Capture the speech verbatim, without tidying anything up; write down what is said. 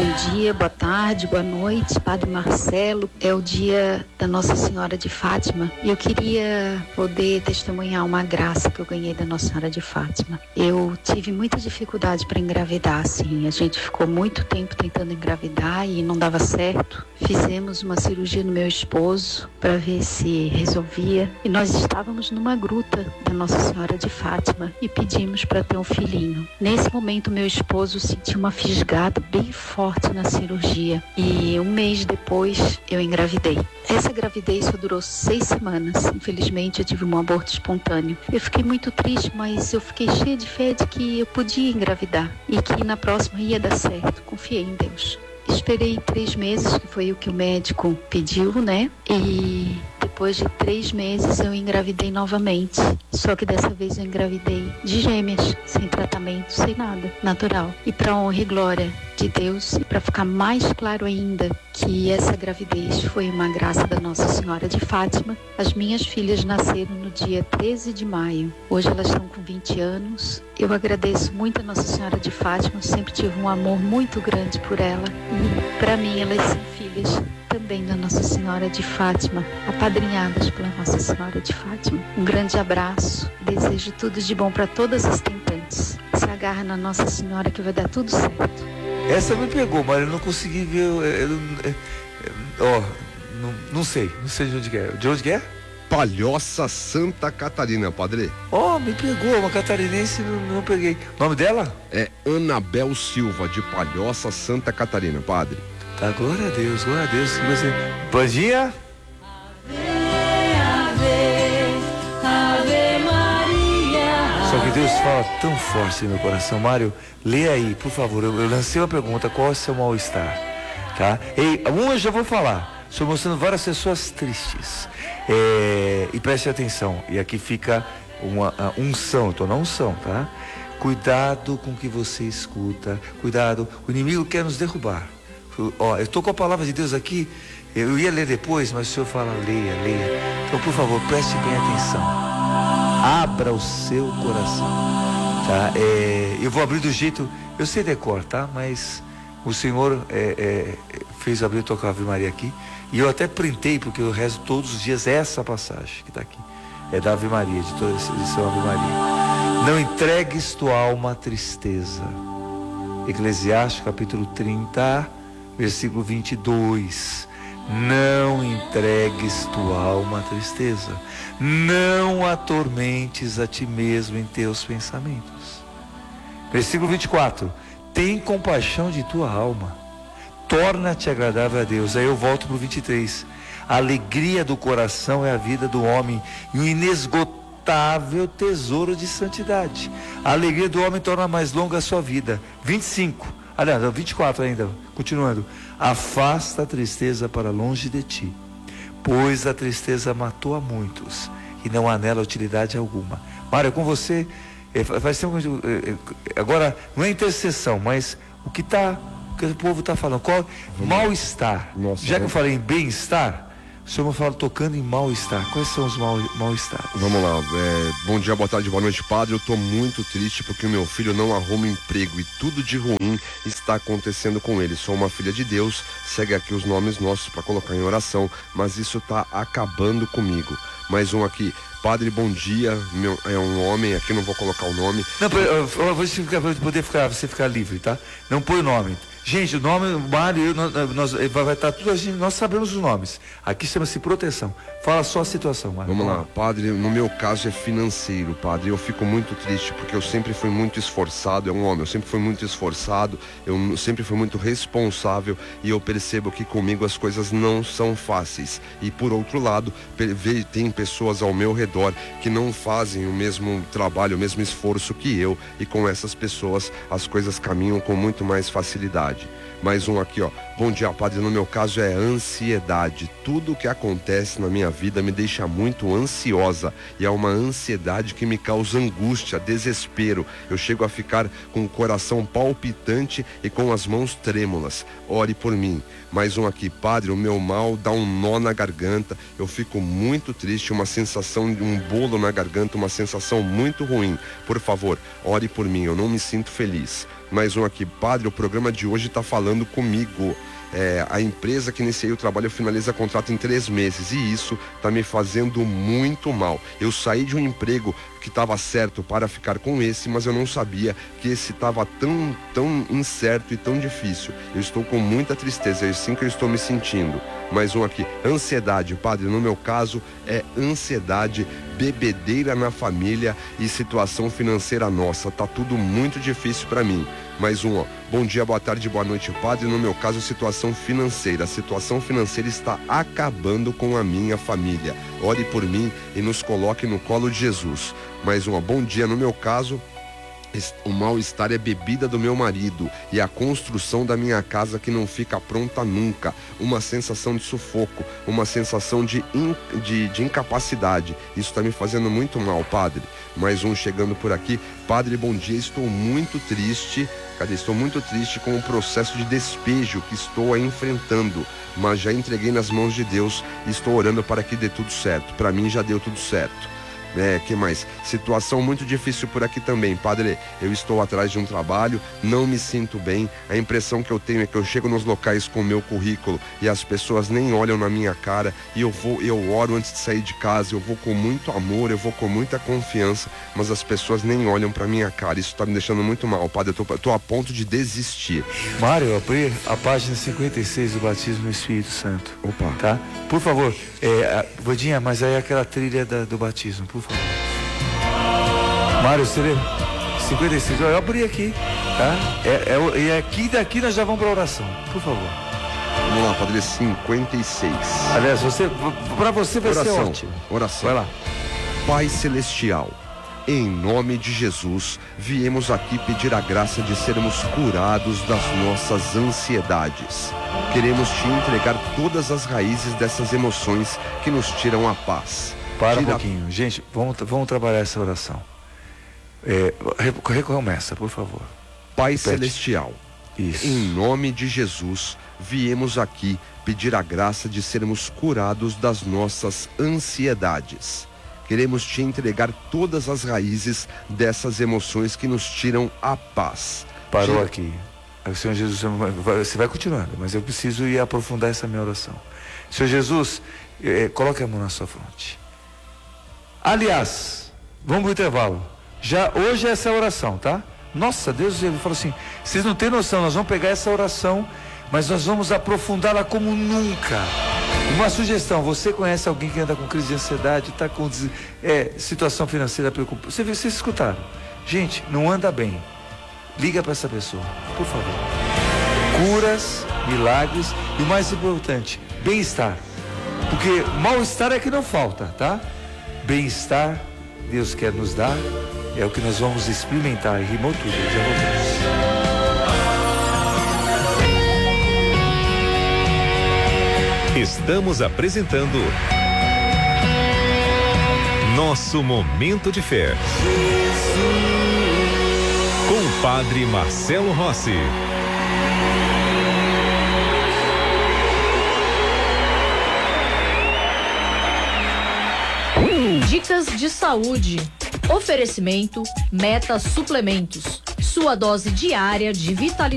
Bom dia, boa tarde, boa noite, Padre Marcelo. É o dia da Nossa Senhora de Fátima e eu queria poder testemunhar uma graça que eu ganhei da Nossa Senhora de Fátima. Eu tive muita dificuldade para engravidar, assim. A gente ficou muito tempo tentando engravidar e não dava certo. Fizemos uma cirurgia no meu esposo para ver se resolvia e nós estávamos numa gruta da Nossa Senhora de Fátima e pedimos para ter um filhinho. Nesse momento, meu esposo sentiu uma fisgada bem forte na cirurgia e um mês depois eu engravidei. Essa gravidez só durou seis semanas. Infelizmente eu tive um aborto espontâneo. Eu fiquei muito triste, mas eu fiquei cheia de fé de que eu podia engravidar e que na próxima ia dar certo. Confiei em Deus. Esperei três meses, que foi o que o médico pediu, né? E depois de três meses eu engravidei novamente. Só que dessa vez eu engravidei de gêmeas, sem tratamento, sem nada, natural. E para honra e glória de Deus, e para ficar mais claro ainda que essa gravidez foi uma graça da Nossa Senhora de Fátima, as minhas filhas nasceram no dia treze de maio. Hoje elas estão com vinte anos. Eu agradeço muito a Nossa Senhora de Fátima, eu sempre tive um amor muito grande por ela. E para mim elas são filhas também da Nossa Senhora de Fátima, apadrinhadas pela Nossa Senhora de Fátima. Um grande abraço, desejo tudo de bom para todas as tentantes. Se agarra na Nossa Senhora que vai dar tudo certo. Essa me pegou, mas eu não consegui ver. Eu, eu, eu, ó, não, não sei, não sei de onde que é. De onde que é? Palhoça, Santa Catarina, padre. Ó, oh, me pegou, uma catarinense, não, não peguei. O nome dela? É Anabel Silva, de Palhoça, Santa Catarina, padre. Tá, glória a Deus, glória a Deus. Você... Bom dia. Só que Deus fala tão forte no meu coração. Mário, lê aí, por favor. Eu, eu lancei uma pergunta, qual é o seu mal-estar? Tá? E uma eu já vou falar. Estou mostrando várias pessoas tristes. É, e preste atenção. E aqui fica uma unção, estou na unção, tá? Cuidado com o que você escuta. Cuidado, o inimigo quer nos derrubar. Ó, eu estou com a palavra de Deus aqui. Eu ia ler depois, mas o Senhor fala, leia, leia. Então, por favor, preste bem atenção. Abra o seu coração, tá? É, eu vou abrir do jeito, eu sei decor, tá? Mas o Senhor é, é, fez abrir, tocar a Ave Maria aqui. E eu até printei, porque eu rezo todos os dias essa passagem que está aqui. É da Ave Maria, de toda essa edição Ave Maria. Não entregues tua alma à tristeza. Eclesiastes capítulo trinta, versículo vinte e dois. Não entregues tua alma à tristeza. Não atormentes a ti mesmo em teus pensamentos. Versículo vinte e quatro. Tem compaixão de tua alma. Torna-te agradável a Deus. Aí eu volto para o vinte e três. A alegria do coração é a vida do homem e o inesgotável tesouro de santidade. A alegria do homem torna mais longa a sua vida. vinte e cinco. Aliás, vinte e quatro ainda, continuando. Afasta a tristeza para longe de ti, pois a tristeza matou a muitos e não há nela utilidade alguma. Mário, com você, faz tempo, agora não é intercessão, mas o que está, o que o povo está falando, qual mal-estar? Já que eu falei em bem-estar, o senhor me fala tocando em mal-estar. Quais são os mal, mal-estares? Vamos lá, é, bom dia, boa tarde, boa noite, padre. Eu estou muito triste porque o meu filho não arruma emprego e tudo de ruim está acontecendo com ele. Sou uma filha de Deus, segue aqui os nomes nossos para colocar em oração, mas isso está acabando comigo. Mais um aqui, padre, bom dia, meu, é um homem, aqui não vou colocar o nome. Não, eu vou poder ficar, você ficar livre, tá? Não põe o nome. Gente, o nome, o Mário, nós, nós, vai estar tudo, a gente, nós sabemos os nomes. Aqui chama-se proteção. Fala só a situação, Mário. Vamos lá, padre, no meu caso é financeiro, padre. Eu fico muito triste porque eu sempre fui muito esforçado, é um homem, eu sempre fui muito esforçado, eu sempre fui muito responsável e eu percebo que comigo as coisas não são fáceis. E por outro lado, tem pessoas ao meu redor que não fazem o mesmo trabalho, o mesmo esforço que eu, e com essas pessoas as coisas caminham com muito mais facilidade. Mais um aqui, ó. Bom dia, padre. No meu caso é ansiedade. Tudo que acontece na minha vida me deixa muito ansiosa. E é uma ansiedade que me causa angústia, desespero. Eu chego a ficar com o coração palpitante e com as mãos trêmulas. Ore por mim. Mais um aqui, padre. O meu mal dá um nó na garganta. Eu fico muito triste, uma sensação de um bolo na garganta, uma sensação muito ruim. Por favor, ore por mim. Eu não me sinto feliz. Mais um aqui, padre, o programa de hoje está falando comigo. É, a empresa que iniciei o trabalho finaliza contrato em três meses e isso está me fazendo muito mal. Eu saí de um emprego que estava certo para ficar com esse, mas eu não sabia que esse estava tão, tão incerto e tão difícil. Eu estou com muita tristeza, é assim que eu estou me sentindo. Mais um aqui, ansiedade, padre, no meu caso é ansiedade, bebedeira na família e situação financeira nossa, tá tudo muito difícil para mim. Mais um, ó. Bom dia, boa tarde, boa noite, padre. No meu caso, situação financeira. A situação financeira está acabando com a minha família. Ore por mim e nos coloque no colo de Jesus. Mais um, ó. Bom dia, no meu caso, o mal-estar é bebida do meu marido e a construção da minha casa que não fica pronta nunca. Uma sensação de sufoco, uma sensação de, in, de, de incapacidade. Isso está me fazendo muito mal, padre. Mais um chegando por aqui. Padre, bom dia, estou muito triste. Cadê? Estou muito triste com o processo de despejo que estou enfrentando, mas já entreguei nas mãos de Deus e estou orando para que dê tudo certo. Para mim já deu tudo certo. É, que mais? Situação muito difícil por aqui também, padre. Eu estou atrás de um trabalho, não me sinto bem. A impressão que eu tenho é que eu chego nos locais com o meu currículo e as pessoas nem olham na minha cara. E eu vou, eu oro antes de sair de casa, eu vou com muito amor, eu vou com muita confiança, mas as pessoas nem olham pra minha cara. Isso tá me deixando muito mal, padre. Eu tô, tô a ponto de desistir. Mário, abri a página cinquenta e seis do batismo no Espírito Santo. Opa. Tá? Por favor, é, Vodinha, mas aí é aquela trilha da, do batismo, por favor. Mário, você lê? cinquenta e seis, eu abri aqui, tá? É, é, e aqui daqui nós já vamos para oração, por favor. Vamos lá, padre, cinquenta e seis. Aliás, você, para você vai oração, ser ótimo. Oração. Vai lá. Pai Celestial, em nome de Jesus, viemos aqui pedir a graça de sermos curados das nossas ansiedades. Queremos te entregar todas as raízes dessas emoções que nos tiram a paz. Para Tira... um pouquinho, gente, vamos, vamos trabalhar essa oração. É, recomeça, por favor. Pai Repete. Celestial, Isso. em nome de Jesus, viemos aqui pedir a graça de sermos curados das nossas ansiedades. Queremos te entregar todas as raízes dessas emoções que nos tiram a paz. Parou Tira... aqui. O Senhor Jesus, você vai continuando, mas eu preciso ir aprofundar essa minha oração. Senhor Jesus, é, coloque a mão na sua fronte. Aliás, vamos pro intervalo. Já hoje é essa oração, tá? Nossa, Deus, ele falou assim, vocês não têm noção, nós vamos pegar essa oração, mas nós vamos aprofundá-la como nunca. Uma sugestão, você conhece alguém que anda com crise de ansiedade, está com é, situação financeira preocupada? Você, vocês escutaram? Gente, não anda bem. Liga para essa pessoa, por favor. Curas, milagres e o mais importante, bem-estar. Porque mal-estar é que não falta, tá? Bem-estar, Deus quer nos dar, é o que nós vamos experimentar. E rimou tudo, já voltamos. Estamos apresentando Nosso Momento de Fé com o Padre Marcelo Rossi. Dicas de saúde. Oferecimento Meta Suplementos. Sua dose diária de vitalidade.